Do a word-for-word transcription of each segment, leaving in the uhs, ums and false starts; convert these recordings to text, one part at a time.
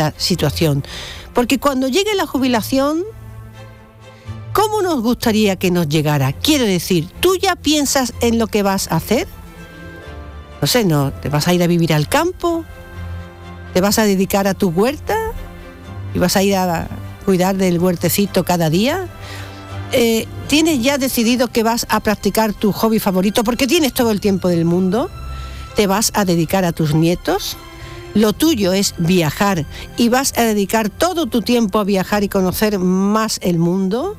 esta situación. Porque cuando llegue la jubilación, ¿cómo nos gustaría que nos llegara? Quiero decir, ¿tú ya piensas en lo que vas a hacer? No sé, ¿no? ¿Te vas a ir a vivir al campo? ¿Te vas a dedicar a tu huerta? ¿Y vas a ir a cuidar del huertecito cada día? Eh, ¿Tienes ya decidido que vas a practicar tu hobby favorito porque tienes todo el tiempo del mundo? ¿Te vas a dedicar a tus nietos? Lo tuyo es viajar y vas a dedicar todo tu tiempo a viajar y conocer más el mundo.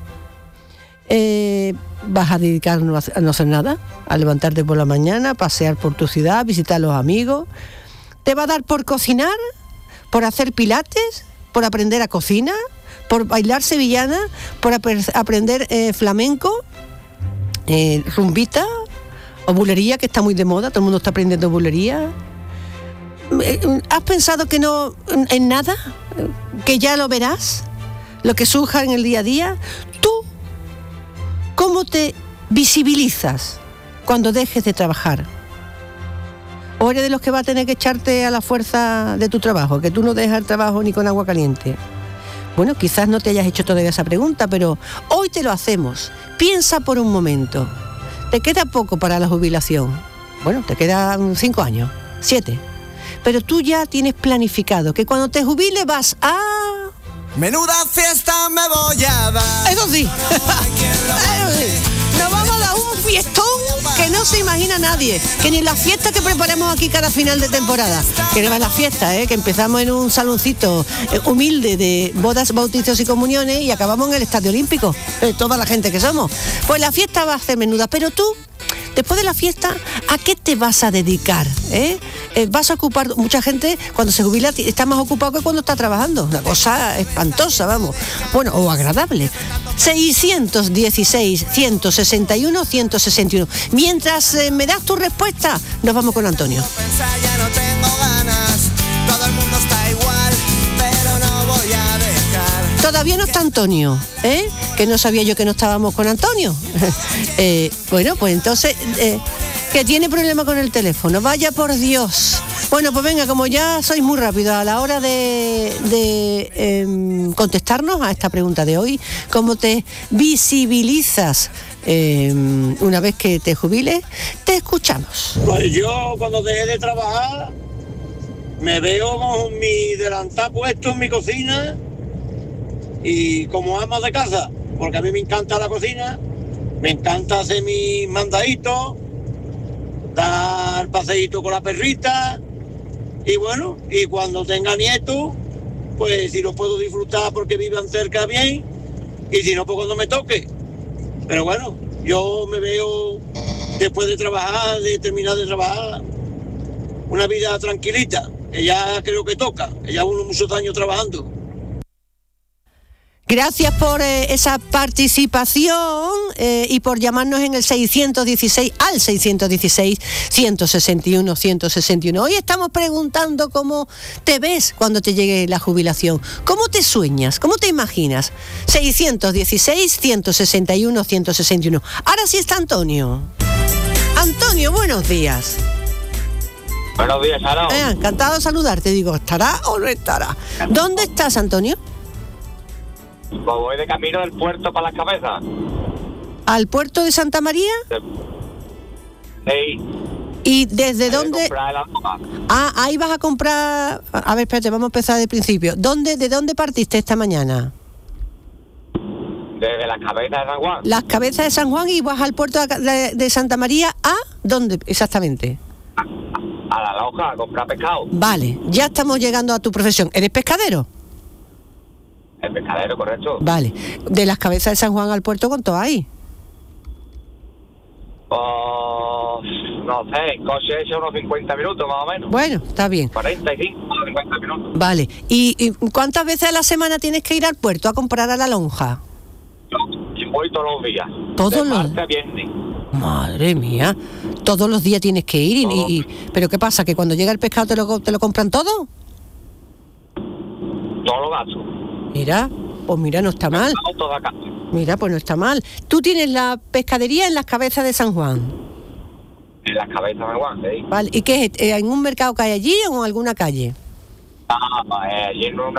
Eh, ¿Vas a dedicar a no hacer nada? A levantarte por la mañana, pasear por tu ciudad, visitar a los amigos. ¿Te va a dar por cocinar? ¿Por hacer pilates? ¿Por aprender a cocinar? ¿Por bailar sevillana? ¿Por ap- aprender eh, flamenco? Eh, ¿Rumbita? ¿O bulería, que está muy de moda? Todo el mundo está aprendiendo bulería. ¿Has pensado que no en nada? ¿Que ya lo verás? ¿Lo que surja en el día a día? ¿Tú cómo te visibilizas cuando dejes de trabajar? ¿O eres de los que va a tener que echarte a la fuerza de tu trabajo? Que tú no dejas el trabajo ni con agua caliente. Bueno, quizás no te hayas hecho todavía esa pregunta, pero hoy te lo hacemos. Piensa por un momento. ¿Te queda poco para la jubilación? Bueno, te quedan cinco años, siete. Pero tú ya tienes planificado que cuando te jubiles vas a... Menuda fiesta me voy a dar. Eso sí. Eso sí. Nos vamos a dar un fiestón que no se imagina nadie. Que ni la fiesta que preparamos aquí cada final de temporada. Que no es la fiesta, ¿eh? Que empezamos en un saloncito eh, humilde de bodas, bautizos y comuniones y acabamos en el Estadio Olímpico. Eh, toda la gente que somos. Pues la fiesta va a ser menuda. Pero tú, después de la fiesta, ¿a qué te vas a dedicar? ¿Eh? Eh, vas a ocupar, mucha gente cuando se jubila está más ocupado que cuando está trabajando. Una cosa espantosa, vamos. Bueno, o agradable. seiscientos dieciséis, ciento sesenta y uno, ciento sesenta y uno. Mientras eh, me das tu respuesta, nos vamos con Antonio. Ya no tengo ganas, todo el mundo está igual, pero no voy a dejar. Todavía no está Antonio, ¿eh? Que no sabía yo que no estábamos con Antonio. eh, bueno, pues entonces, eh, que tiene problema con el teléfono. Vaya por Dios. Bueno, pues venga, como ya sois muy rápidos a la hora de, de eh, contestarnos a esta pregunta de hoy, ¿cómo te visibilizas eh, una vez que te jubiles? Te escuchamos. Pues yo cuando dejé de trabajar me veo con mi delantal puesto en mi cocina y como ama de casa, porque a mí me encanta la cocina, me encanta hacer mis mandaditos, dar paseíto con la perrita. Y bueno, y cuando tenga nietos, pues si los puedo disfrutar porque vivan cerca, bien, y si no, pues cuando me toque. Pero bueno, yo me veo, después de trabajar, de terminar de trabajar, una vida tranquilita, que ya creo que toca, que ya uno muchos años trabajando. Gracias por eh, esa participación eh, y por llamarnos en el seiscientos dieciséis al seiscientos dieciséis, ciento sesenta y uno, ciento sesenta y uno. Hoy estamos preguntando cómo te ves cuando te llegue la jubilación. ¿Cómo te sueñas? ¿Cómo te imaginas? seiscientos dieciséis, ciento sesenta y uno, ciento sesenta y uno. Ahora sí está Antonio. Antonio, buenos días. Buenos días, Sara. Eh, encantado de saludarte. Digo, ¿estará o no estará? ¿Dónde estás, Antonio? Pues voy de camino del puerto para Las Cabezas. ¿Al puerto de Santa María? Sí. ¿Y desde Hay dónde? que comprar la ropa. Ah, ahí vas a comprar... A ver, espérate, vamos a empezar desde el principio. ¿Dónde, ¿De dónde partiste esta mañana? Desde Las Cabezas de San Juan. Las Cabezas de San Juan y vas al puerto de, de Santa María. ¿A dónde exactamente? A, a La Lonja a comprar pescado. Vale, ya estamos llegando a tu profesión. ¿Eres pescadero? El pescadero, correcto. Vale. De Las Cabezas de San Juan al puerto, ¿cuánto hay? Oh, no sé, en coche he hecho unos cincuenta minutos más o menos. Bueno, está bien. cuarenta y cinco, cincuenta minutos. Vale. ¿Y, y cuántas veces a la semana tienes que ir al puerto a comprar a la lonja? Yo voy todos los días. ¿Todos de los martes a viernes. Madre mía. Todos los días tienes que ir y, y, y... ¿Pero qué pasa? ¿Que cuando llega el pescado te lo, te lo compran todo? Todos los gastos. Mira, pues mira, no está mal. Toda casa. Mira, pues no está mal. Tú tienes la pescadería en Las Cabezas de San Juan. En Las Cabezas de San Juan, sí. Vale. ¿Y qué es? ¿En un mercado que hay allí o en alguna calle? Ah, pues allí en una